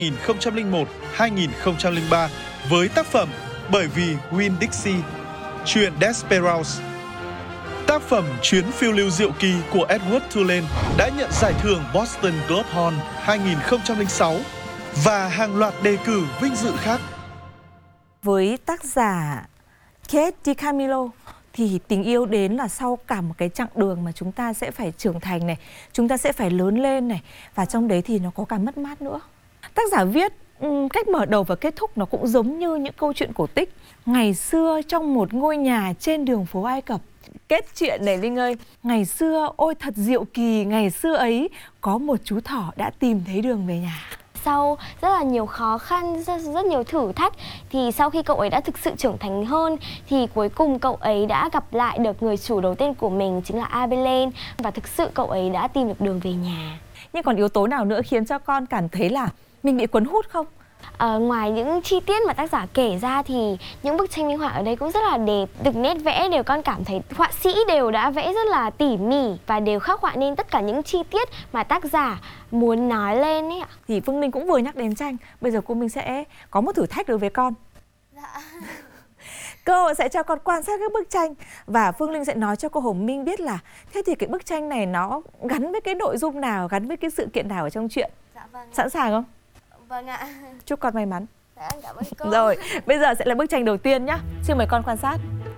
2001-2003 với tác phẩm Bởi vì Winn-Dixie, truyện Desperate. Tác phẩm Chuyến phiêu lưu diệu kỳ của Edward Tulane đã nhận giải thưởng Boston Globe Horn 2006 và hàng loạt đề cử vinh dự khác. Với tác giả Kate DiCamillo thì tình yêu đến là sau cả một cái chặng đường mà chúng ta sẽ phải trưởng thành này, chúng ta sẽ phải lớn lên này, và trong đấy thì nó có cả mất mát nữa. Tác giả viết cách mở đầu và kết thúc nó cũng giống như những câu chuyện cổ tích. Ngày xưa trong một ngôi nhà trên đường phố Ai Cập. Kết chuyện này Linh ơi, ngày xưa ôi thật diệu kỳ, ngày xưa ấy có một chú thỏ đã tìm thấy đường về nhà. Sau rất là nhiều khó khăn, rất nhiều thử thách thì sau khi cậu ấy đã thực sự trưởng thành hơn thì cuối cùng cậu ấy đã gặp lại được người chủ đầu tiên của mình, chính là Abilene, và thực sự cậu ấy đã tìm được đường về nhà. Nhưng còn yếu tố nào nữa khiến cho con cảm thấy là mình bị cuốn hút không? Ngoài những chi tiết mà tác giả kể ra thì những bức tranh minh họa ở đây cũng rất là đẹp. Từng nét vẽ đều con cảm thấy họa sĩ đều đã vẽ rất là tỉ mỉ và đều khắc họa nên tất cả những chi tiết mà tác giả muốn nói lên ấy ạ. Thì Phương Linh cũng vừa nhắc đến tranh, bây giờ cô Minh sẽ có một thử thách đối với con. Dạ. Cô sẽ cho con quan sát các bức tranh và Phương Linh sẽ nói cho cô Hồng Minh biết là thế thì cái bức tranh này nó gắn với cái nội dung nào, gắn với cái sự kiện nào ở trong truyện. Dạ vâng. Sẵn sàng không? Vâng ạ. Chúc con may mắn. Dạ, cảm ơn cô. Rồi, bây giờ sẽ là bức tranh đầu tiên nhá. Xin mời con quan sát.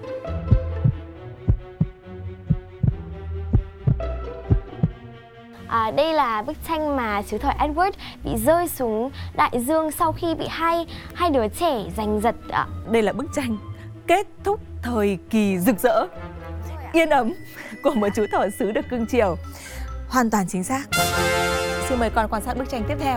Đây là bức tranh mà chú thỏ Edward bị rơi xuống đại dương sau khi bị hai đứa trẻ giành giật ạ. Đây là bức tranh kết thúc thời kỳ rực rỡ, yên ấm của một chú thỏ sứ được cưng chiều. Hoàn toàn chính xác. Xin mời con quan sát bức tranh tiếp theo.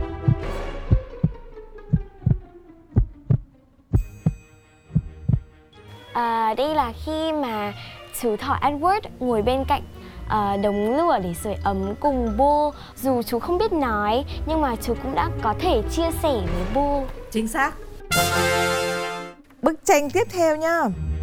Đây là khi mà chú thỏ Edward ngồi bên cạnh đống lửa để sưởi ấm cùng Bo. Dù chú không biết nói nhưng mà chú cũng đã có thể chia sẻ với Bo. Chính xác. Bức tranh tiếp theo nhá.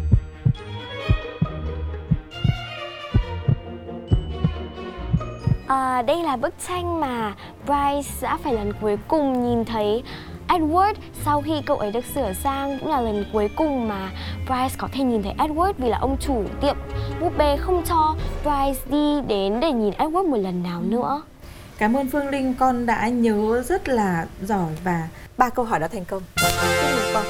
Đây là bức tranh mà Bryce đã phải lần cuối cùng nhìn thấy Edward sau khi cậu ấy được sửa sang, cũng là lần cuối cùng mà Bryce có thể nhìn thấy Edward vì là ông chủ tiệm búp bê không cho Bryce đi đến để nhìn Edward một lần nào nữa. Cảm ơn Phương Linh, con đã nhớ rất là giỏi và 3 câu hỏi đã thành công. Chúc mừng con.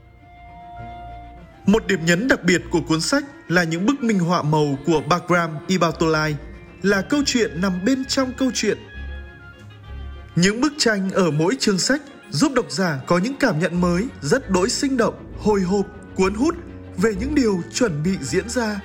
Một điểm nhấn đặc biệt của cuốn sách là những bức minh họa màu của Bagram Ibatolai, là câu chuyện nằm bên trong câu chuyện. Những bức tranh ở mỗi chương sách giúp độc giả có những cảm nhận mới rất đỗi sinh động, hồi hộp, cuốn hút về những điều chuẩn bị diễn ra.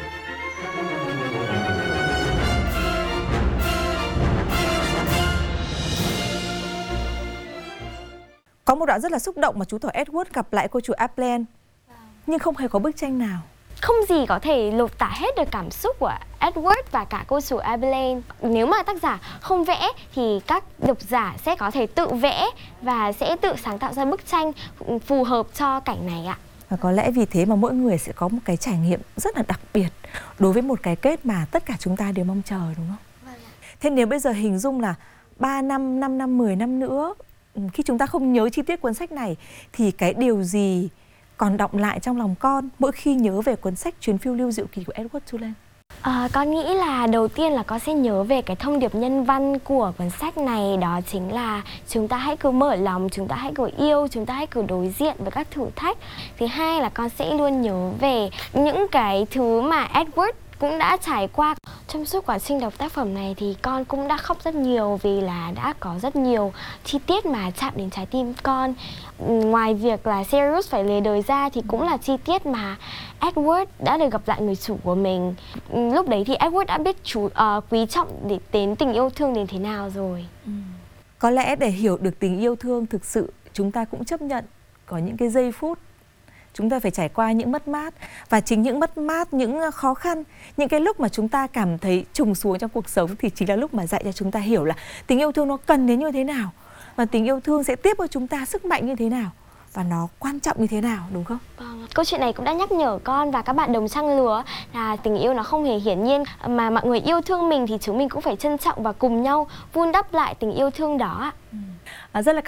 Có một đoạn rất là xúc động mà chú thỏ Edward gặp lại cô chủ Abilene, nhưng không hề có bức tranh nào. Không gì có thể lột tả hết được cảm xúc của Edward và cả cô chủ Abilene. Nếu mà tác giả không vẽ thì các độc giả sẽ có thể tự vẽ và sẽ tự sáng tạo ra bức tranh phù hợp cho cảnh này ạ. Và có lẽ vì thế mà mỗi người sẽ có một cái trải nghiệm rất là đặc biệt đối với một cái kết mà tất cả chúng ta đều mong chờ, đúng không? Vâng. Thế nếu bây giờ hình dung là 3 năm, 5 năm, 10 năm nữa, khi chúng ta không nhớ chi tiết cuốn sách này thì cái điều gì còn đọng lại trong lòng con mỗi khi nhớ về cuốn sách Chuyến phiêu lưu diệu kỳ của Edward Tulane? Con nghĩ là đầu tiên là con sẽ nhớ về cái thông điệp nhân văn của cuốn sách này. Đó chính là chúng ta hãy cứ mở lòng, chúng ta hãy cứ yêu, chúng ta hãy cứ đối diện với các thử thách. Thứ hai là con sẽ luôn nhớ về những cái thứ mà Edward cũng đã trải qua. Trong suốt quá trình đọc tác phẩm này thì con cũng đã khóc rất nhiều vì là đã có rất nhiều chi tiết mà chạm đến trái tim con. Ngoài việc là Sirius phải lìa đời ra thì cũng là chi tiết mà Edward đã được gặp lại người chủ của mình. Lúc đấy thì Edward đã biết quý trọng đến tình yêu thương đến thế nào rồi. Có lẽ để hiểu được tình yêu thương thực sự, chúng ta cũng chấp nhận có những cái giây phút chúng ta phải trải qua những mất mát. Và chính những mất mát, những khó khăn, những cái lúc mà chúng ta cảm thấy trùng xuống trong cuộc sống thì chính là lúc mà dạy cho chúng ta hiểu là tình yêu thương nó cần đến như thế nào, và tình yêu thương sẽ tiếp cho chúng ta sức mạnh như thế nào. và nó quan trọng như thế nào, đúng không? Vâng, câu chuyện này cũng đã nhắc nhở con và các bạn đồng trang lứa là tình yêu nó không hề hiển nhiên, mà mọi người yêu thương mình thì chúng mình cũng phải trân trọng và cùng nhau vun đắp lại tình yêu thương đó ạ. Rất là